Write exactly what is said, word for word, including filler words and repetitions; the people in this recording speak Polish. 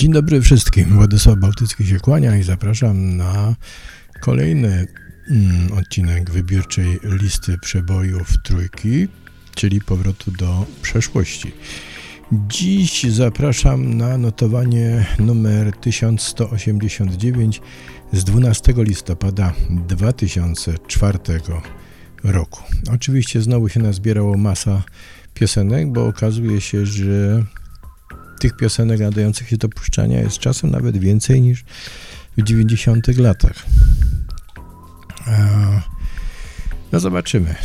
Dzień dobry wszystkim. Władysław Bałtycki się kłania i zapraszam na kolejny mm, odcinek wybiórczej listy przebojów trójki, czyli powrotu do przeszłości. Dziś zapraszam na notowanie numer tysiąc sto osiemdziesiąt dziewięć z dwunastego listopada dwa tysiące czwartego roku. Oczywiście znowu się nazbierało masa piosenek, bo okazuje się, że tych piosenek nadających się do puszczania jest czasem nawet więcej niż w dziewięćdziesiątych latach. No zobaczymy.